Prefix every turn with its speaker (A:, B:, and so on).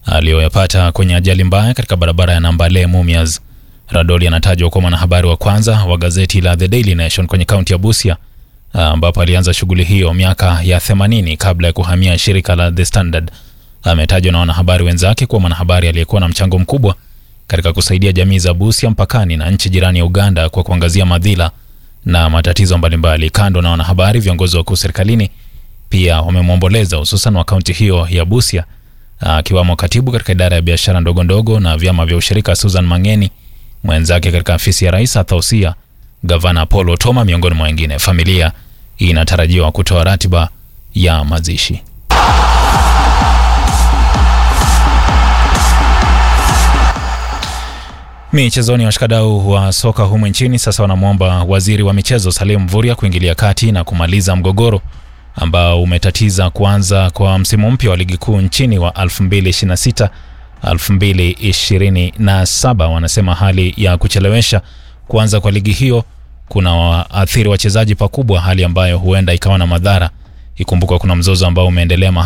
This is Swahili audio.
A: aliyoyapata kwenye ajali mbaya katika barabara ya Nambale Mumias. Radoli anatajwa kuwa mwanahabari wa kwanza wa gazeti la The Daily Nation kwenye kaunti ya Busia, ambapo alianza shughuli hiyo miaka ya 80 kabla ya kuhamia shirika la The Standard. Ametajwa na wanahabari wenzake kuwa mwanahabari aliyekuwa na mchango mkubwa katika kusaidia jamii za Busia mpakani na nchi jirani ya Uganda kwa kuangazia madhila na matatizo mbalimbali. Kando na wanahabari, viongozi wakuu serikalini pia wamemwomboleza, hususan wa kaunti hiyo ya Busia, akiwamo katibu katika idara ya biashara ndogo ndogo na vyama vya ushirika Susan Mangeni, mwenzake katika afisi ya Rais Athausia, Gavana Paul Otoma, miongoni mwa wengine. Familia inatarajiwa kutoa ratiba ya mazishi. Michezoni, washikadau wa soka humu nchini sasa wanamwomba waziri wa michezo Salim Mvurya kuingilia kati na kumaliza mgogoro ambao umetatiza kuanza kwa msimu mpya wa ligi kuu nchini wa 2026-2027. Wanasema hali ya kuchelewesha kuanza kwa ligi hiyo kuna waathiri wachezaji pakubwa, hali ambayo huenda ikawa na madhara. Ikumbukwa kuna mzozo ambao umeendelea